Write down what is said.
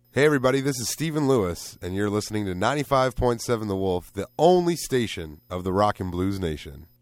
Hey everybody, this is Stephen Lewis, and you're listening to 95.7 The Wolf, the only station of the Rock and Blues Nation.